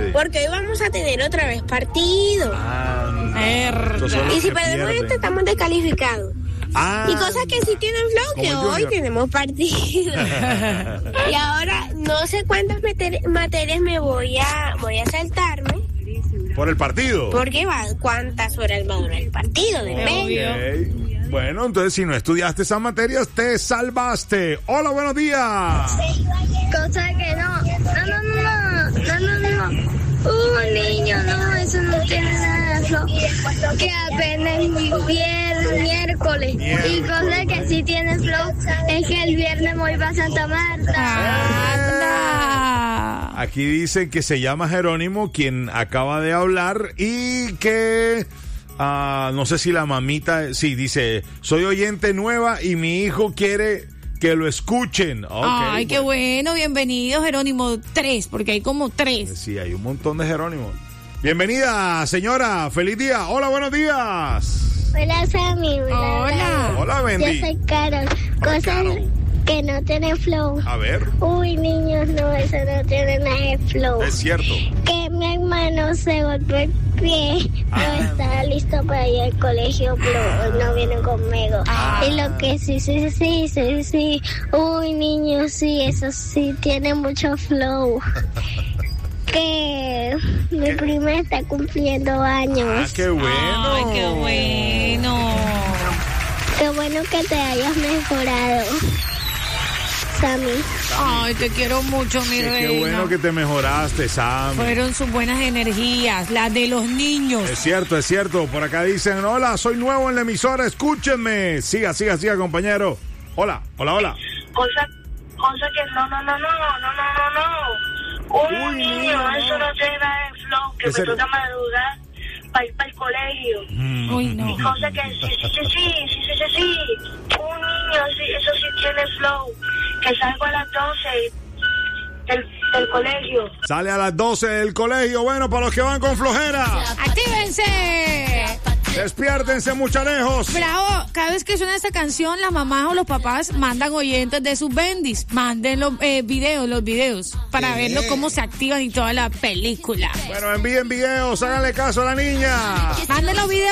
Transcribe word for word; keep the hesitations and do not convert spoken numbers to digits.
sucede? Porque hoy vamos a tener otra vez partido. Ah, y si perdemos este, estamos descalificados. Ah, y cosas que sí tienen flow, que hoy Junior. tenemos partido. Y ahora no sé cuántas mater- materias me voy a voy a saltarme. ¿Por el partido? Porque va, ¿cuántas horas va a durar el partido? Depende. Ok. Bueno, entonces si no estudiaste esas materias, te salvaste. Hola, buenos días. Cosa que no, no, no, no, no, no, no, no. Uh, niño, no, eso no tiene nada de flow. Que apenas es vier- miércoles. Y cosa que sí tiene flow es que el viernes voy para Santa Marta. ¡Anda! Aquí dice que se llama Jerónimo, quien acaba de hablar, y que... ah, no sé si la mamita... Sí, dice, soy oyente nueva y mi hijo quiere... que lo escuchen. Okay, Ay, qué bueno, bienvenido Jerónimo tres, porque hay como tres. Sí, hay un montón de Jerónimos. Bienvenida, señora, feliz día. Hola, buenos días. Hola, Sammy. Hola. Hola, Bendy. Yo soy Carol. Cosas Carol. que no tienen flow. A ver, Uy, niños, no, eso no tiene nada de flow. es cierto. Que mi hermano se golpeó el pie. Ah. No estaba listo para ir al colegio, pero no viene conmigo. Ah. Y lo que sí, sí, sí, sí, sí. Uy, niños, sí, eso sí tiene mucho flow. Que mi prima está cumpliendo años. Ah, qué bueno. Ay, qué bueno. Qué bueno que te hayas mejorado, Sammy. Ay, te quiero mucho, mi Qué, reina. qué bueno que te mejoraste, Sam. Fueron sus buenas energías, las de los niños. Es cierto, es cierto. Por acá dicen, hola, soy nuevo en la emisora, escúchenme. Siga, siga, siga, compañero. Hola, hola, hola. Cosa, cosa que no, no, no, no, no, no, no, no. Un Uy, niño, niño, eso no tiene nada de flow, que Ese- me toca madrugar para ir para el colegio. Mm. Uy, no. Y cosa que sí, sí, sí, sí, sí, sí, sí, sí. Un niño, sí, eso sí tiene flow, que salgo a las doce del, del colegio. Sale a las doce del colegio. Bueno, para los que van con flojera, ¡Actívense! despiértense, muchalejos. Bravo, cada vez que suena esta canción, las mamás o los papás mandan oyentes de sus bendis. Manden los eh, videos, los videos, para Sí. verlo cómo se activan y toda la película. Bueno, envíen videos, háganle caso a la niña. Manden los videos.